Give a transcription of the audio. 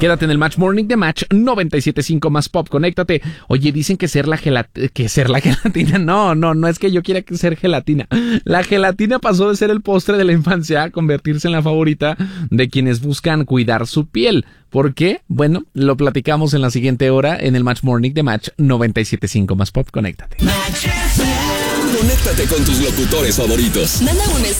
Quédate en el Match Morning de Match 97.5 más pop. Conéctate. Oye, dicen que ser la gelatina. No es que yo quiera ser gelatina. La gelatina pasó de ser el postre de la infancia a convertirse en la favorita de quienes buscan cuidar su piel. ¿Por qué? Bueno, lo platicamos en la siguiente hora en el Match Morning de Match 97.5 más pop. Conéctate. Conéctate con tus locutores favoritos. Manda un mensaje